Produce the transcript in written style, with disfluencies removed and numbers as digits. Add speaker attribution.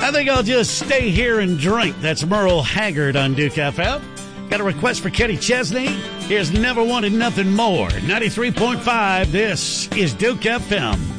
Speaker 1: I think I'll just stay here and drink. That's Merle Haggard on Duke FM. Got a request for Kenny Chesney? Here's Never Wanted Nothing More. 93.5, this is Duke FM.